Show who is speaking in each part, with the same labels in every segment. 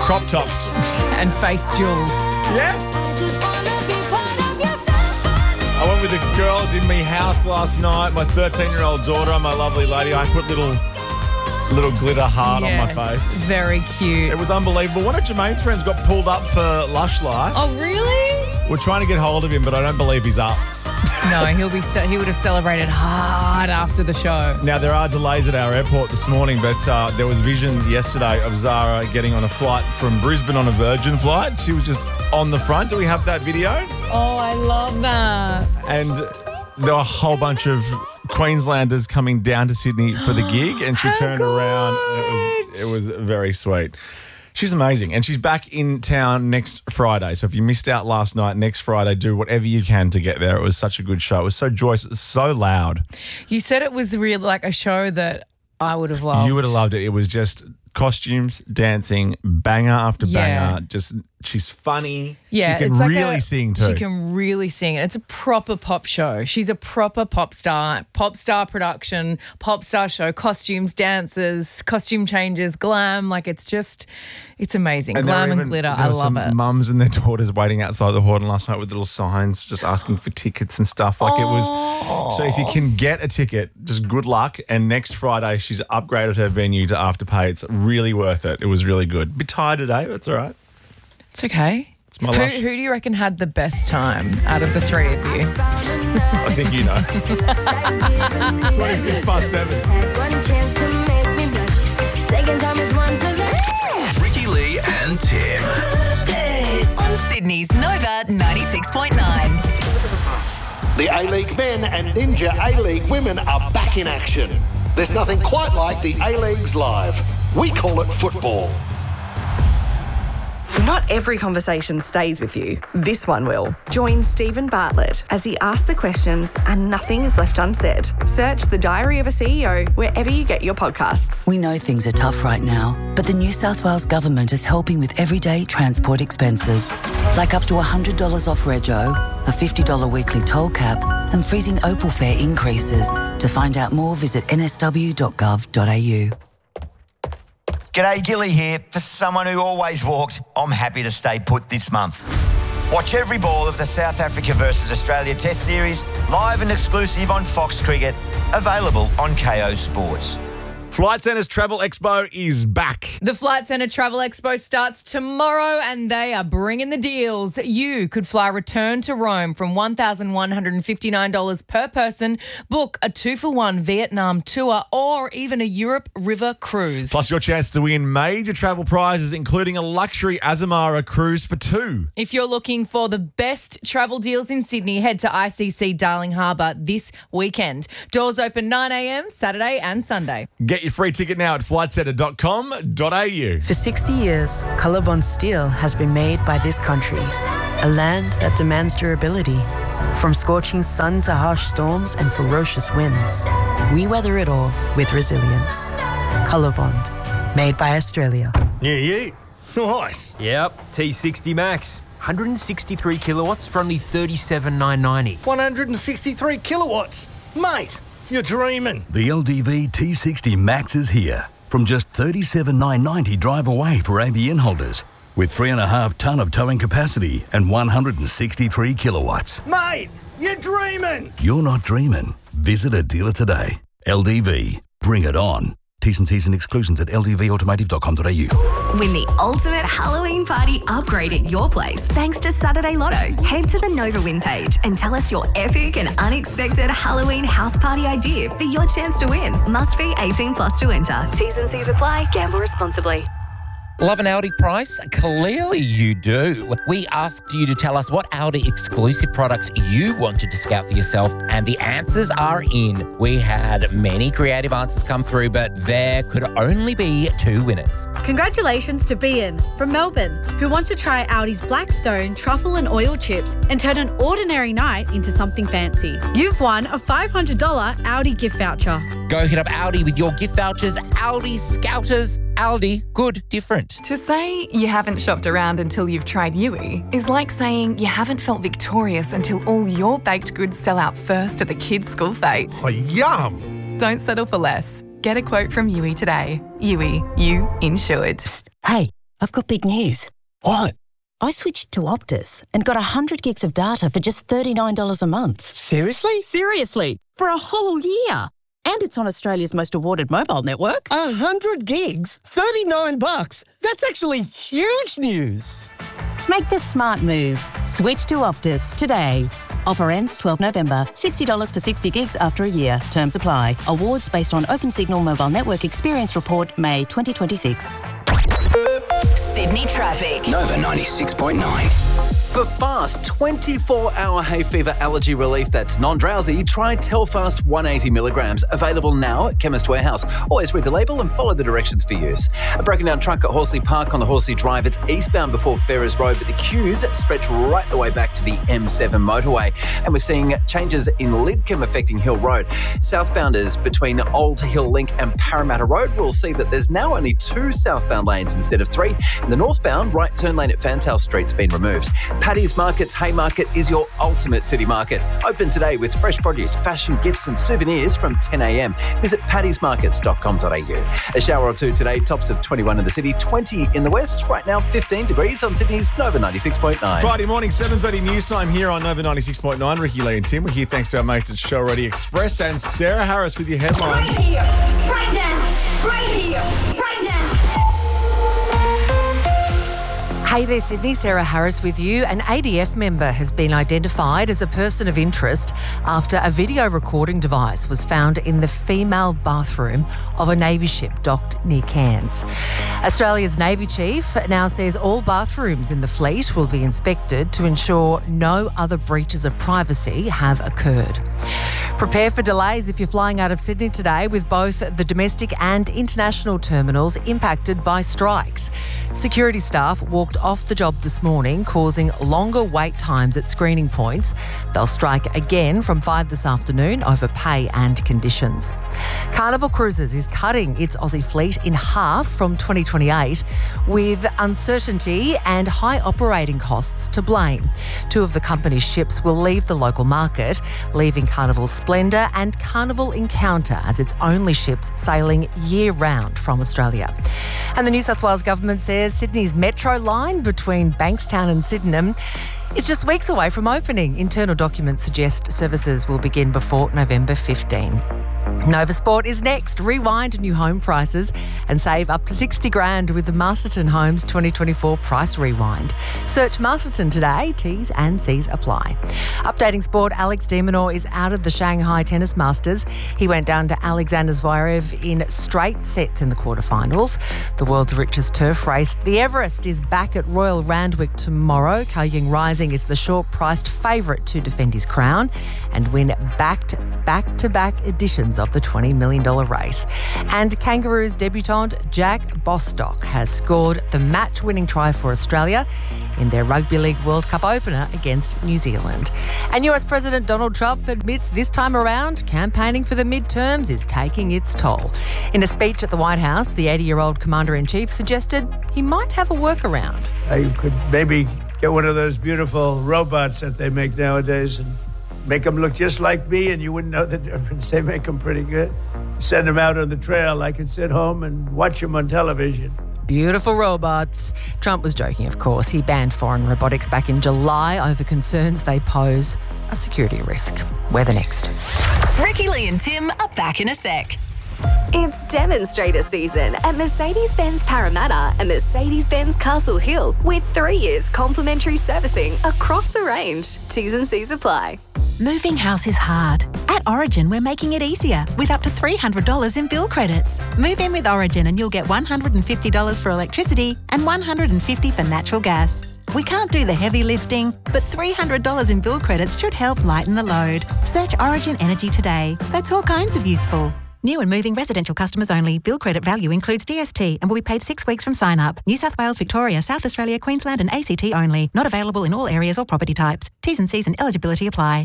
Speaker 1: crop tops.
Speaker 2: And face jewels.
Speaker 1: Yeah. I went with the girls in me house last night. My 13-year-old daughter and my lovely lady. I put little glitter heart on my face.
Speaker 2: Very cute.
Speaker 1: It was unbelievable. One of Jermaine's friends got pulled up for Lush Life.
Speaker 2: Oh, really?
Speaker 1: We're trying to get hold of him, but I don't believe he's up.
Speaker 2: No, he would have celebrated hard after the show.
Speaker 1: Now, there are delays at our airport this morning, but there was vision yesterday of Zara getting on a flight from Brisbane on a Virgin flight. She was just on the front. Do we have that video?
Speaker 2: Oh, I love that.
Speaker 1: And there were a whole bunch of Queenslanders coming down to Sydney for the gig, and she turned around. And it was very sweet. She's amazing, and she's back in town next Friday. So if you missed out last night, next Friday, do whatever you can to get there. It was such a good show. It was so joyous. It was so loud.
Speaker 2: You said it was really like a show that I would have loved.
Speaker 1: You would have loved it. It was just costumes, dancing, banger after banger. Just she's funny.
Speaker 2: Yeah,
Speaker 1: she can
Speaker 2: it's
Speaker 1: really sing too.
Speaker 2: She can really sing. It's a proper pop show. She's a proper pop star production, pop star show, costumes, dances, costume changes, glam. Like it's amazing.
Speaker 1: And
Speaker 2: Glam and glitter. I love it.
Speaker 1: Mums and their daughters waiting outside the Horton last night with little signs just asking for tickets and stuff. Like it was. So if you can get a ticket, just good luck. And next Friday, she's upgraded her venue to Afterpay. It's really worth it. It was really good. Bit tired today, but it's all right.
Speaker 2: It's okay.
Speaker 1: It's my Lush.
Speaker 2: Who do you reckon had the best time out of the three of you?
Speaker 1: I think you know. 26 past 7.
Speaker 3: Ricky Lee and Tim.
Speaker 4: On Sydney's Nova 96.9.
Speaker 5: The A-League men and Ninja A-League women are back in action. There's nothing quite like the A-Leagues live. We call it football.
Speaker 6: Not every conversation stays with you. This one will. Join Stephen Bartlett as he asks the questions and nothing is left unsaid. Search The Diary of a CEO wherever you get your podcasts.
Speaker 7: We know things are tough right now, but the New South Wales Government is helping with everyday transport expenses, like up to $100 off rego, a $50 weekly toll cap, and freezing Opal fare increases. To find out more, visit nsw.gov.au.
Speaker 8: G'day, Gilly here. For someone who always walks, I'm happy to stay put this month. Watch every ball of the South Africa versus Australia Test Series, live and exclusive on Fox Cricket, available on KO Sports.
Speaker 1: Flight Centre's Travel Expo is back.
Speaker 2: The Flight Centre Travel Expo starts tomorrow and they are bringing the deals. You could fly return to Rome from $1,159 per person, book a 2-for-1 Vietnam tour or even a Europe River cruise.
Speaker 1: Plus your chance to win major travel prizes, including a luxury Azamara cruise for two.
Speaker 2: If you're looking for the best travel deals in Sydney, head to ICC Darling Harbour this weekend. Doors open 9 a.m, Saturday and Sunday.
Speaker 1: Get your free ticket now at flightcentre.com.au.
Speaker 9: For 60 years, Colorbond steel has been made by this country, a land that demands durability. From scorching sun to harsh storms and ferocious winds, we weather it all with resilience. Colorbond, made by Australia.
Speaker 5: New year. Nice.
Speaker 10: Yep, T60 Max. 163 kilowatts for only $37,990.
Speaker 5: 163 kilowatts. Mate, you're dreaming.
Speaker 11: The LDV T60 Max is here. From just $37,990 drive away for ABN holders. With 3.5 tonne of towing capacity and 163 kilowatts.
Speaker 5: Mate, you're dreaming.
Speaker 11: You're not dreaming. Visit a dealer today. LDV. Bring it on. T's and C's and exclusions at ldvautomotive.com.au.
Speaker 4: Win the ultimate Halloween party upgrade at your place thanks to Saturday Lotto. Head to the Nova Win page and tell us your epic and unexpected Halloween house party idea for your chance to win. Must be 18 plus to enter. T's and C's apply. Gamble responsibly.
Speaker 12: Love an Audi price? Clearly you do. We asked you to tell us what Audi exclusive products you wanted to scout for yourself, and the answers are in. We had many creative answers come through, but there could only be 2 winners.
Speaker 13: Congratulations to Bian from Melbourne, who wants to try Audi's Blackstone truffle and oil chips and turn an ordinary night into something fancy. You've won a $500 Audi gift voucher.
Speaker 12: Go hit up Audi with your gift vouchers. Audi Scouters. Aldi, good, different.
Speaker 14: To say you haven't shopped around until you've tried Yui is like saying you haven't felt victorious until all your baked goods sell out first at the kids' school fete.
Speaker 5: Oh, yum!
Speaker 14: Don't settle for less. Get a quote from Yui today. Yui, you insured.
Speaker 15: Hey, I've got big news.
Speaker 16: What?
Speaker 15: I switched to Optus and got 100 gigs of data for just $39 a month.
Speaker 16: Seriously?
Speaker 15: Seriously, for a whole year. And it's on Australia's most awarded mobile network.
Speaker 16: 100 gigs? $39? That's actually huge news.
Speaker 15: Make the smart move. Switch to Optus today. Offer ends 12 November. $60 for 60 gigs after a year. Terms apply. Awards based on Opensignal Mobile Network Experience Report, May 2026.
Speaker 4: Sydney traffic.
Speaker 3: Nova 96.9.
Speaker 17: For fast 24-hour hay fever allergy relief that's non-drowsy, try Telfast 180 milligrams. Available now at Chemist Warehouse. Always read the label and follow the directions for use. A broken down truck at Horsley Park on the Horsley Drive. It's eastbound before Ferrers Road, but the queues stretch right the way back to the M7 motorway. And we're seeing changes in Lidcombe affecting Hill Road. Southbounders between Old Hill Link and Parramatta Road will see that there's now only 2 southbound lanes instead of 3. And the northbound right turn lane at Fantail Street's been removed. Paddy's Market's Haymarket is your ultimate city market. Open today with fresh produce, fashion, gifts and souvenirs from 10 a.m. Visit paddysmarkets.com.au. A shower or two today, tops of 21 in the city, 20 in the west. Right now, 15 degrees on Sydney's Nova 96.9.
Speaker 1: Friday morning, 7:30 news time here on Nova 96.9. Ricky, Lee and Tim. We're here thanks to our mates at Show Ready Express and Sarah Harris with your headlines.
Speaker 18: Right here, right now, right here, right now.
Speaker 2: Hey there, Sydney. Sarah Harris with you. An ADF member has been identified as a person of interest after a video recording device was found in the female bathroom of a Navy ship docked near Cairns. Australia's Navy Chief now says all bathrooms in the fleet will be inspected to ensure no other breaches of privacy have occurred. Prepare for delays if you're flying out of Sydney today, with both the domestic and international terminals impacted by strikes. Security staff walked off the job this morning, causing longer wait times at screening points. They'll strike again from 5 this afternoon over pay and conditions. Carnival Cruises is cutting its Aussie fleet in half from 2028, with uncertainty and high operating costs to blame. 2 of the company's ships will leave the local market, leaving Carnival Splendor and Carnival Encounter as its only ships sailing year-round from Australia. And the New South Wales government says Sydney's metro line between Bankstown and Sydenham is just weeks away from opening. Internal documents suggest services will begin before November 15. Nova Sport is next. Rewind new home prices and save up to $60,000 with the Masterton Homes 2024 Price Rewind. Search Masterton today. T's and C's apply. Updating sport, Alex de Minaur is out of the Shanghai Tennis Masters. He went down to Alexander Zverev in straight sets in the quarterfinals. The world's richest turf race, the Everest, is back at Royal Randwick tomorrow. Kaying Rising is the short-priced favourite to defend his crown and win back-to-back editions of the $20 million race. And Kangaroos debutant Jack Bostock has scored the match-winning try for Australia in their Rugby League World Cup opener against New Zealand. And US President Donald Trump admits this time around campaigning for the midterms is taking its toll. In a speech at the White House, the 80-year-old Commander-in-Chief suggested he might have a workaround.
Speaker 19: I could maybe get one of those beautiful robots that they make nowadays and make them look just like me, and you wouldn't know the difference. They make them pretty good. Send them out on the trail. I could sit home and watch them on television.
Speaker 2: Beautiful robots. Trump was joking, of course. He banned foreign robotics back in July over concerns they pose a security risk. Weather next.
Speaker 4: Ricky, Lee and Tim are back in a sec. It's demonstrator season at Mercedes-Benz Parramatta and Mercedes-Benz Castle Hill, with 3 years complimentary servicing across the range. T's and C's apply.
Speaker 20: Moving house is hard. At Origin, we're making it easier with up to $300 in bill credits. Move in with Origin and you'll get $150 for electricity and $150 for natural gas. We can't do the heavy lifting, but $300 in bill credits should help lighten the load. Search Origin Energy today. That's all kinds of useful. New and moving residential customers only. Bill credit value includes DST and will be paid 6 weeks from sign up. New South Wales, Victoria, South Australia, Queensland and ACT only. Not available in all areas or property types. T's and C's and eligibility apply.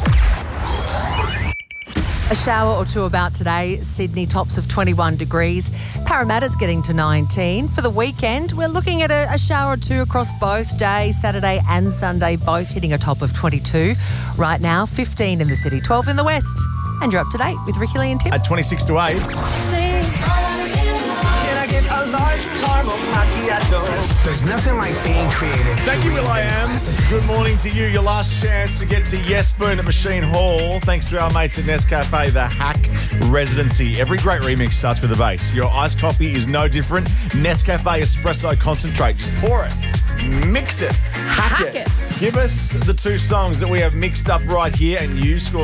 Speaker 2: A shower or two about today. Sydney tops of 21 degrees. Parramatta's getting to 19. For the weekend, we're looking at a shower or two across both days, Saturday and Sunday, both hitting a top of 22. Right now, 15 in the city, 12 in the west. And you're up to date with Ricky, Lee and Tim.
Speaker 1: At 26 to 8.
Speaker 18: Can I get a
Speaker 21: large caramel macchiato.
Speaker 22: There's nothing like being creative.
Speaker 1: Thank you, will.i.am. Good morning to you. Your last chance to get to Yes Spoon at Machine Hall. Thanks to our mates at Nescafe, the Hack Residency. Every great remix starts with a bass. Your iced coffee is no different. Nescafe Espresso Concentrate. Just pour it. Mix it. Hack it. Give us the two songs that we have mixed up right here and you score